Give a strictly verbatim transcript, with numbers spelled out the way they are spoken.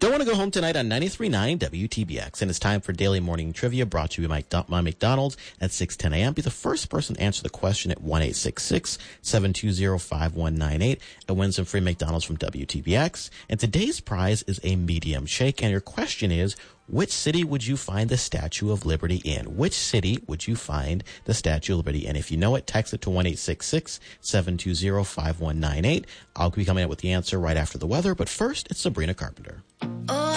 Don't want to go home tonight on ninety-three point nine W T B X. And it's time for Daily Morning Trivia brought to you by my McDonald's at six ten a.m. Be the first person to answer the question at one eight six six, seven two zero, five one nine eight and win some free McDonald's from W T B X. And today's prize is a medium shake. And your question is, which city would you find the Statue of Liberty in? Which city would you find the Statue of Liberty in? If you know it, text it to one eight six six, seven two zero, five one nine eight. I'll be coming up with the answer right after the weather. But first, it's Sabrina Carpenter.